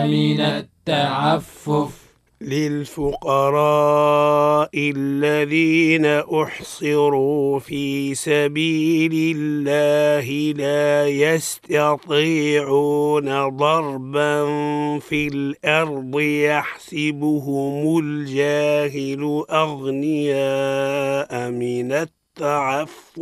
من التعفف للفقراء الذين أحصروا في سبيل الله لا يستطيعون ضربا في الأرض يحسبهم الجاهل أغنياء من التعفف